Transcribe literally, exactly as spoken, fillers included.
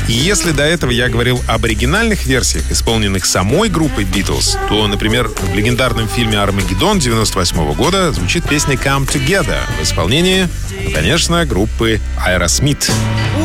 И если до этого я говорил об оригинальных версиях, исполненных самой группой Beatles, то, например, в легендарном фильме «Армагеддон» девяносто восьмого года звучит песня «Come Together» в исполнении, конечно, группы Aerosmith.